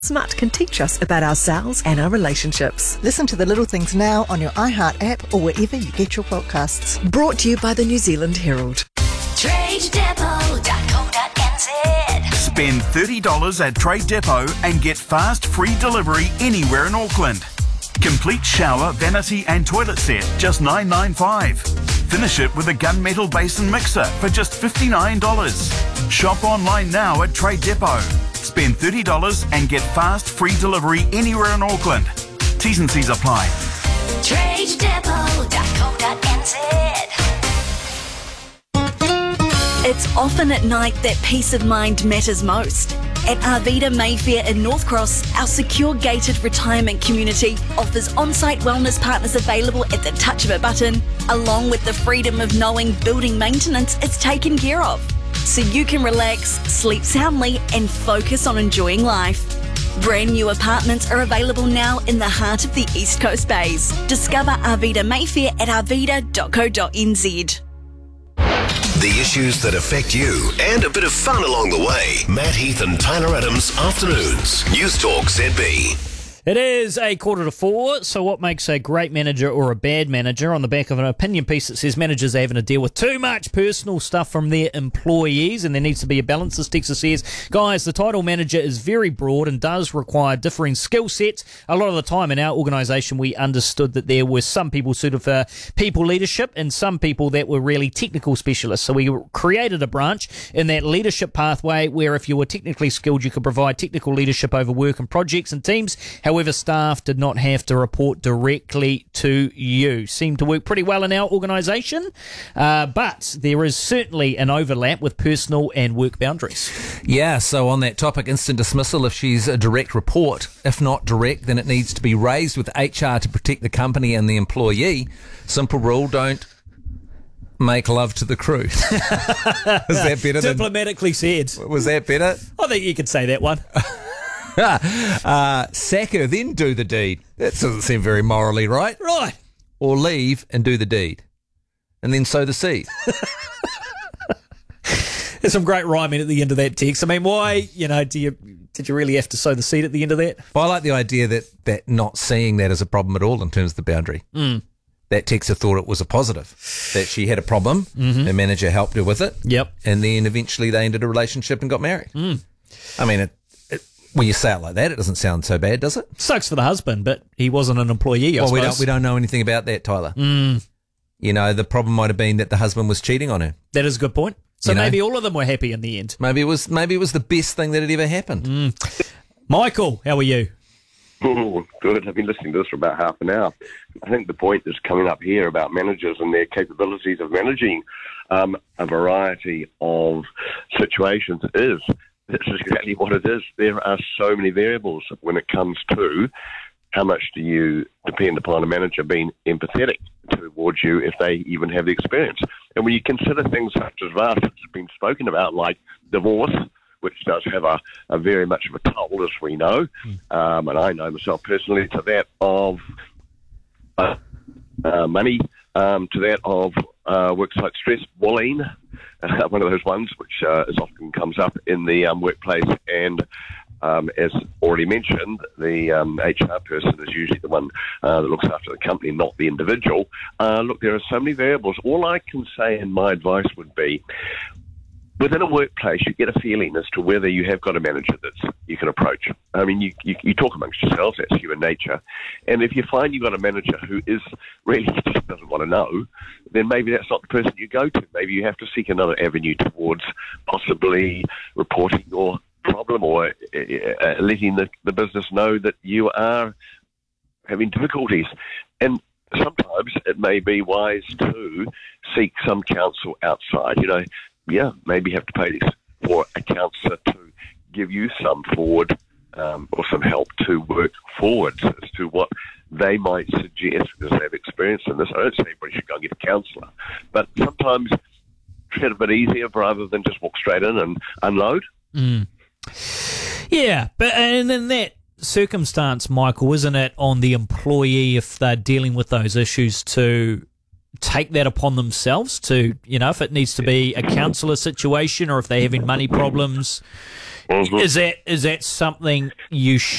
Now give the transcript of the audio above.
Smart can teach us about ourselves and our relationships. Listen to The Little Things now on your iHeart app or wherever you get your podcasts. Brought to you by the New Zealand Herald. TradeDepot.co.nz. Spend $30 at Trade Depot and get fast free delivery anywhere in Auckland. Complete shower, vanity and toilet set, just $9.95. Finish it with a gunmetal basin mixer for just $59. Shop online now at Trade Depot. Spend $30 and get fast free delivery anywhere in Auckland. T's and C's apply. TradeDepot.co.nz. It's often at night that peace of mind matters most. At Arvida Mayfair in Northcross, our secure gated retirement community offers on-site wellness partners available at the touch of a button, along with the freedom of knowing building maintenance is taken care of. So you can relax, sleep soundly and focus on enjoying life. Brand new apartments are available now in the heart of the East Coast Bays. Discover Arvida Mayfair at arvida.co.nz. The issues that affect you and a bit of fun along the way. Matt Heath and Tyler Adams, Afternoons. News Talk ZB. It is 4:15, so what makes a great manager or a bad manager? On the back of an opinion piece that says managers are having to deal with too much personal stuff from their employees and there needs to be a balance. This texter says, guys, the title manager is very broad and does require differing skill sets. A lot of the time in our organisation we understood that there were some people suited for people leadership and some people that were really technical specialists. So we created a branch in that leadership pathway where if you were technically skilled you could provide technical leadership over work and projects and teams. However, staff did not have to report directly to you. Seemed to work pretty well in our organisation, but there is certainly an overlap with personal and work boundaries. Yeah, so on that topic, instant dismissal if she's a direct report. If not direct, then it needs to be raised with HR to protect the company and the employee. Simple rule, don't make love to the crew. Is that better? Diplomatically said. Was that better? I think you could say that one. Sack her, then do the deed. That doesn't seem very morally right. Right. Or leave and do the deed. And then sow the seed. There's some great rhyming at the end of that text. I mean, why, did you really have to sow the seed at the end of that? Well, I like the idea that not seeing that as a problem at all in terms of the boundary. That texter thought it was a positive, that she had a problem, her manager helped her with it. Yep. And then eventually they ended a relationship and got married. I mean, when you say it like that, it doesn't sound so bad, does it? Sucks for the husband, but he wasn't an employee, I suppose. We don't know anything about that, Tyler. The problem might have been that the husband was cheating on her. That is a good point. So maybe all of them were happy in the end. Maybe it was the best thing that had ever happened. Michael, how are you? Oh, good. I've been listening to this for about half an hour. I think the point that's coming up here about managers and their capabilities of managing a variety of situations is this is exactly what it is. There are so many variables when it comes to how much do you depend upon a manager being empathetic towards you if they even have the experience. And when you consider things such as that, it's been spoken about, like divorce, which does have a very much of a toll, as we know, and I know myself personally, to that of money, to that of worksite stress, bullying, one of those ones which as often comes up in the workplace. And as already mentioned, the HR person is usually the one that looks after the company, not the individual. Look, there are so many variables. All I can say, and my advice would be, within a workplace, you get a feeling as to whether you have got a manager that you can approach. I mean, you talk amongst yourselves, that's human nature. And if you find you've got a manager who is really just doesn't want to know, then maybe that's not the person you go to. Maybe you have to seek another avenue towards possibly reporting your problem or letting the business know that you are having difficulties. And sometimes it may be wise to seek some counsel outside. Maybe you have to pay for a counsellor to give you some forward or some help to work forward as to what they might suggest because they've experienced in this. I don't say everybody should go and get a counsellor, but sometimes tread a bit easier rather than just walk straight in and unload. Yeah, but and in that circumstance, Michael, isn't it on the employee, if they're dealing with those issues, to take that upon themselves to, if it needs to be a counsellor situation or if they're having money problems, Mhm. Is that something you